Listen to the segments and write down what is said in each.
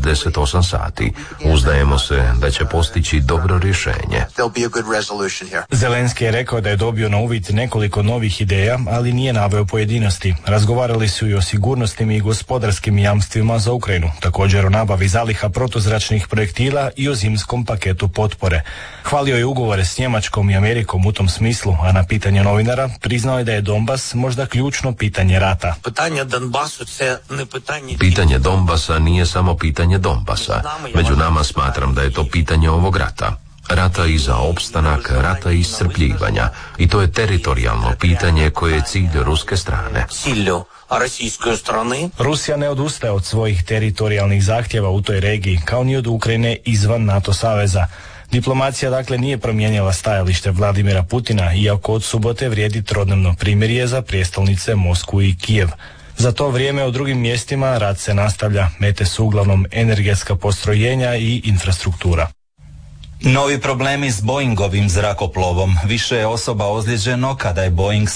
48 sati. Uzdajemo se da će postići dobro rješenje. Zelenski je rekao da je dobio na uvid nekoliko novih ideja, ali nije naveo pojedinosti. Razgovarali su i o sigurnosnim i gospodarskim jamstvima za Ukrajinu, također o nabavi zaliha protuzračnih projektila i o zimskom paketu potpore. Hvalio je ugovore s Njemačkom i Amerikom u tom smislu, a na pitanje novinara priznao je da je Donbas možda ključno pitanje rata. Pitanje Donbasa nije samo pitanje Donbasa. Među nama smatram da je to pitanje ovog rata. Rata i za opstanak, rata i iscrpljivanja. I to je teritorijalno pitanje koje je cilj ruske strane. Rusija ne odustaje od svojih teritorijalnih zahtjeva u toj regiji, kao ni od Ukrajine izvan NATO saveza. Diplomacija dakle nije promijenila stajalište Vladimira Putina, iako od subote vrijedi trodnevno primirje za prijestolnice Moskvu i Kijev. Za to vrijeme u drugim mjestima rat se nastavlja, mete su uglavnom energetska postrojenja i infrastruktura. Novi problemi s Boeingovim zrakoplovom. Više je osoba ozlijeđeno kada je Boeing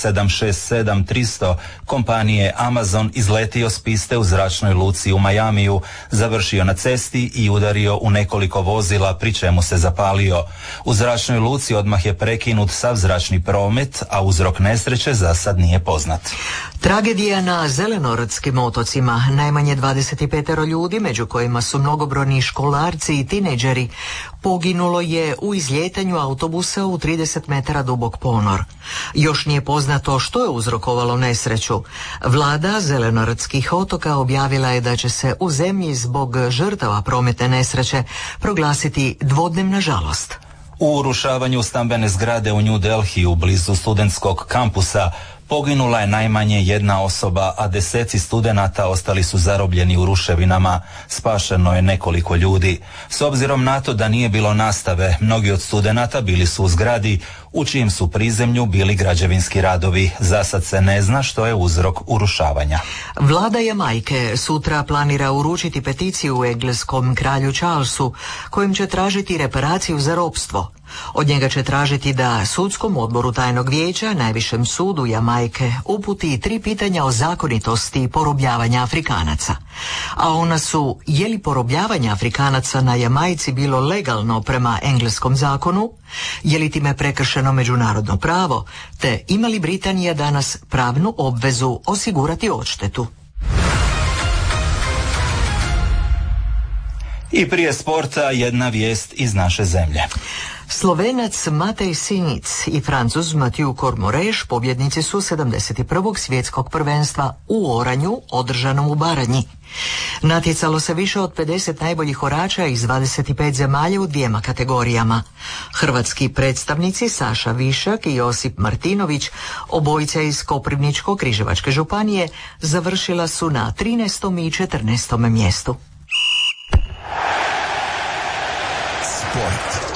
767-300 kompanije Amazon izletio s piste u zračnoj luci u Majamiju, završio na cesti i udario u nekoliko vozila, pri čemu se zapalio. U zračnoj luci odmah je prekinut sav zračni promet, a uzrok nesreće za sad nije poznat. Tragedija na Zelenoradskim otocima. Najmanje 25 ljudi, među kojima su mnogobrojni školarci i tinejdžeri, poginulo je u izlijetanju autobusa u 30 metara dubok ponor. Još nije poznato što je uzrokovalo nesreću. Vlada Zelenoradskih otoka objavila je da će se u zemlji zbog žrtava prometne nesreće proglasiti dvodnevna žalost. U urušavanju stambene zgrade u New Delhiju blizu studentskog kampusa poginula je najmanje jedna osoba, a deseci studenata ostali su zarobljeni u ruševinama. Spašeno je nekoliko ljudi. S obzirom na to da nije bilo nastave, mnogi od studenata bili su u zgradi u čijem su prizemlju bili građevinski radovi. Za sad se ne zna što je uzrok urušavanja. Vlada Jamajke sutra planira uručiti peticiju u engleskom kralju Charlesu, kojim će tražiti reparaciju za ropstvo. Od njega će tražiti da sudskom odboru tajnog vijeća, najvišem sudu Jamajke, uputi 3 pitanja o zakonitosti porobljavanja Afrikanaca. A ona su: je li porobljavanje Afrikanaca na Jamajci bilo legalno prema engleskom zakonu, je li time prekršeno međunarodno pravo, te ima li Britanija danas pravnu obvezu osigurati odštetu. I prije sporta jedna vijest iz naše zemlje. Slovenac Matej Sinic i Francuz Mathieu Cormoreš pobjednici su 71. svjetskog prvenstva u oranju održanom u Baranji. Natjecalo se više od 50 najboljih orača iz 25 zemalja u 2 kategorijama. Hrvatski predstavnici Saša Višak i Josip Martinović, obojica iz Koprivničko-križevačke županije, završila su na 13. i 14. mjestu. Sport.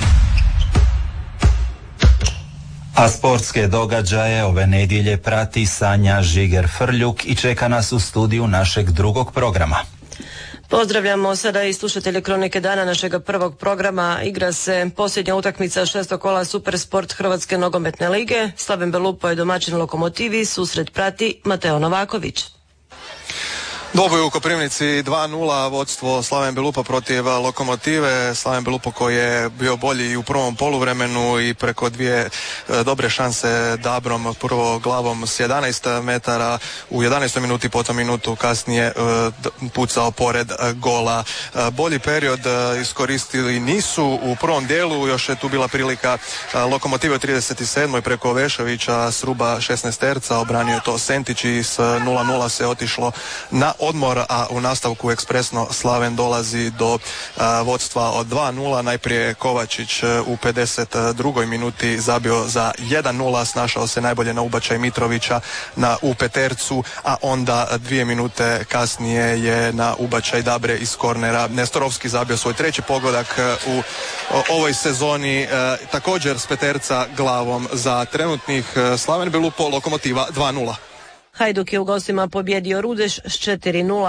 A sportske događaje ove nedjelje prati Sanja Žiger-Frljuk i čeka nas u studiju našeg drugog programa. Pozdravljamo sada i slušatelje Kronike dana našega prvog programa. Igra se posljednja utakmica 6. kola Supersport Hrvatske nogometne lige. Slaven Belupo je domaćin Lokomotivi, susret prati Mateo Novaković. Dvoboj u Koprivnici 2-0, vodstvo Slaven Belupa protiv Lokomotive. Slaven Belupo koji je bio bolji i u prvom poluvremenu i preko 2 dobre šanse dabrom, prvo glavom s 11 metara u 11. minuti, potom minutu kasnije pucao pored gola. Bolji period iskoristili nisu u prvom dijelu, još je tu bila prilika Lokomotive u 37. preko Vešovića s ruba 16 terca, obranio je to Sentić i s 0-0 se otišlo na odmor, a u nastavku ekspresno Slaven dolazi do vodstva od 2-0. Najprije Kovačić u 52. minuti zabio za 1-0, snašao se najbolje na ubačaj Mitrovića u petercu, a onda 2 minute kasnije je na ubačaj Dabre iz kornera Nestorovski zabio svoj 3. pogodak u ovoj sezoni, također s peterca glavom. Za trenutnih Slaven Belupo Lokomotiva 2-0. Hajduk je u gostima pobjedio Rudeš s 4-0.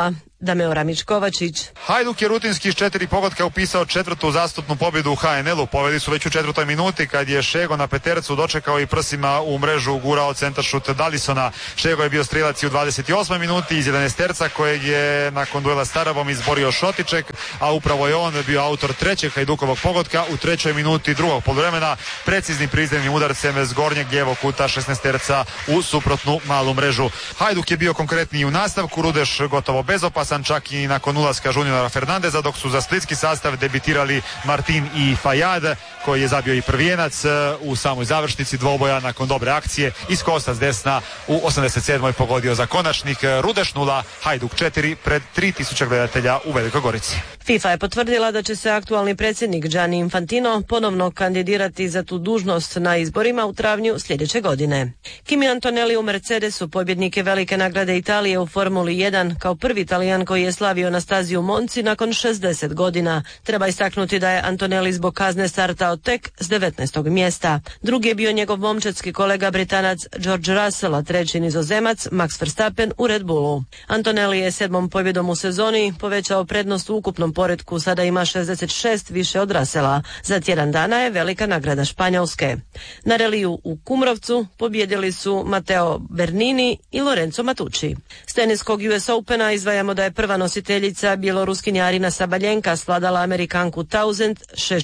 Dameo Ramić-Kovačić. Hajduk je rutinski iz 4 pogotka upisao 4. zastupnu pobjedu u HNL-u. Povedili su već u 4. minuti kad je Šego na petercu dočekao i prsima u mrežu gurao centaršut Dalisona. Šego je bio strelac i u 28. minuti iz 11 kojeg je nakon duela s Tarabom izborio Šotiček, a upravo je on bio autor 3. Hajdukovog pogotka u 3. minuti drugog poluvremena preciznim prizemnim udarcem s gornjeg lijevog kuta 16 u suprotnu malu mrežu. Hajduk je bio konkretniji u nastavku, Rudeš gotovo bezopasan čak i nakon ulaska Juniora Fernandeza, dok su za splitski sastav debitirali Martin i Fajad koji je zabio i prvijenac u samoj završnici dvoboja nakon dobre akcije. Iz kosta s desna u 87. pogodio za konačnik. Rudeš 0, Hajduk 4 pred 3000 gledatelja u Velikoj Gorici. FIFA je potvrdila da će se aktualni predsjednik Gianni Infantino ponovno kandidirati za tu dužnost na izborima u travnju sljedeće godine. Kimi Antonelli u Mercedesu, pobjednik je velike nagrade Italije u Formuli 1, kao prvi Talijan koji je slavio na stazi u Monci nakon 60 godina. Treba istaknuti da je Antonelli zbog kazne startao tek s 19. mjesta. Drugi je bio njegov momčadski kolega Britanac George Russell, a treći Nizozemac Max Verstappen u Red Bullu. Antonelli je 7. pobjedom u sezoni povećao prednost u ukupnom poretku, sada ima 66 više od Russella. Za tjedan dana je velika nagrada Španjolske. Na reliju u Kumrovcu pobjedili su Matteo Bernini i Lorenzo Matucci. S teniskog US Opena izdvajamo da je prva nositeljica bjeloruskinja Arina Sabaljenka svladala Amerikanku Tauzend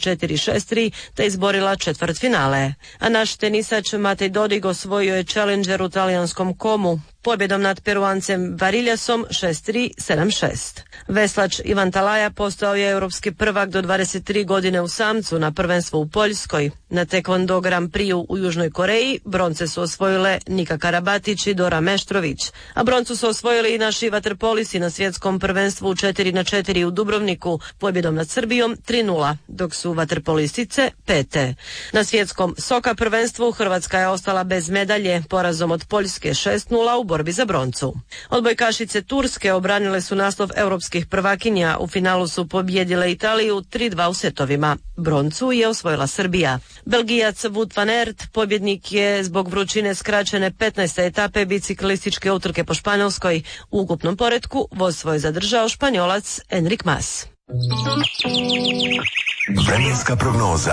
6-4-6-3 te izborila četvrtfinale. A naš tenisač Matej Dodig osvojio je Challenger u talijanskom Komu pobjedom nad Peruancem Variljasom 6-3, 7-6. Veslač Ivan Talaja postao je europski prvak do 23 godine u samcu na prvenstvu u Poljskoj. Na Taekwondo Grand Prix u Južnoj Koreji bronce su osvojile Nika Karabatić i Dora Meštrović, a broncu su osvojili i naši vaterpolisi na svjetskom prvenstvu u 4x4 u Dubrovniku pobjedom nad Srbijom 3-0, dok su vaterpolistice pete. Na svjetskom soka prvenstvu Hrvatska je ostala bez medalje porazom od Poljske 6-0 u borbi za broncu. Odbojkašice Turske obranile su naslov europskih prvakinja, u finalu su pobjedile Italiju 3-2 u setovima. Broncu je osvojila Srbija. Belgijac Wout van Aert pobjednik je zbog vrućine skraćene 15. etape biciklističke utrke po Španjolskoj. U ukupnom poretku vodstvo je zadržao Španjolac Enric Mas. Vremenska prognoza.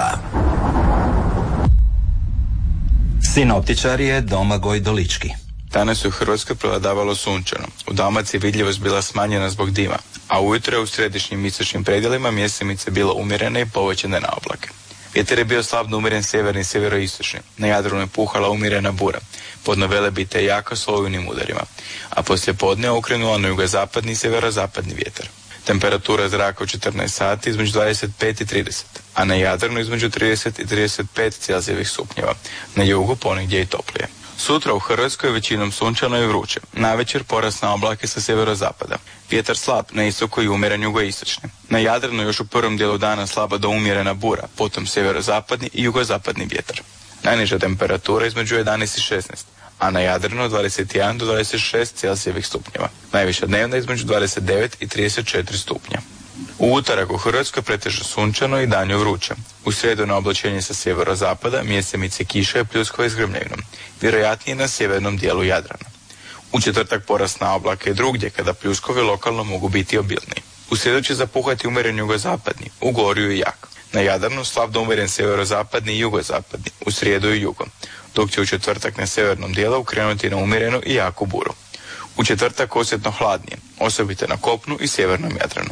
Sinoptičar je Domagoj Dolički. Danas je u Hrvatskoj prevladavalo sunčano. U Dalmaciji vidljivost bila smanjena zbog dima, a ujutro je u središnjim i istočnim predjelima mjesemice bilo umjerene i povećane na oblake. Vjetar je bio slabno umjeren sjeverni i sjeveroistočni. Na Jadranu je puhala umjerena bura, podno Velebite jaka s olujnim udarima, a poslije podne okrenula na jugozapadni i sjeverozapadni vjetar. Temperatura zraka u 14 sati između 25 i 30, a na Jadranu između 30 i 35 Celzijevih stupnjeva. Na jugu ponegdje i toplije. Sutra u Hrvatskoj većinom sunčano i vruće. Navečer porast na oblake sa sjeverozapada. Vjetar slab, na istoku i umjeren jugoistočni. Na Jadranu još u prvom dijelu dana slaba do umjerena bura, potom sjeverozapadni i jugozapadni vjetar. Najniža temperatura između 11 i 16, a na Jadranu 21 do 26 Celzijevih stupnjeva. Najviša dnevna između 29 i 34 stupnja. U utorak u Hrvatskoj pretežno sunčano i danju vruće. U srijedu na oblačenje sa sjeverozapada mjesemice kiše i pljuskove s grmljevinom, vjerojatnije na sjevernom dijelu Jadrana. U četvrtak porast na oblake i drugdje kada pljuskovi lokalno mogu biti obilniji. U srijedu će zapuhati umjeren jugozapadni, u Gorju i jak. Na Jadranu slab do umjeren sjeverozapadni i jugozapadni, u srijedu i jugo, dok će u četvrtak na sjevernom dijelu ukrenuti na umjerenu i jaku buru. U četvrtak osjetno hladnije, osobito na kopnu i sjevernom Jadranu.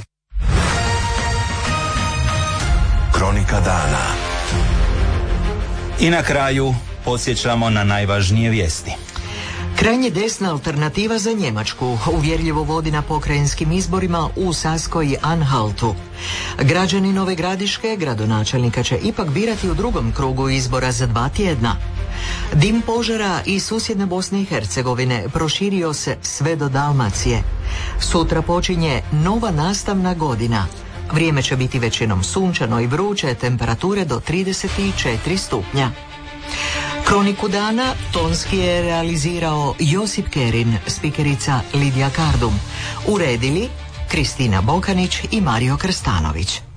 Kronika dana. I na kraju podsjećamo na najvažnije vijesti. Krajnje desna alternativa za Njemačku uvjerljivo vodi na pokrajinskim izborima u Saskoj i Anhaltu. Građani Nove Gradiške gradonačelnika će ipak birati u drugom krugu izbora za 2 tjedna. Dim požara iz susjedne Bosne i Hercegovine proširio se sve do Dalmacije. Sutra počinje nova nastavna godina. Vrijeme će biti većinom sunčano i vruće, temperature do 34 stupnja. Kroniku dana tonski je realizirao Josip Kerin, spikerica Lidija Kardum. Uredili Kristina Bokanić i Mario Krstanović.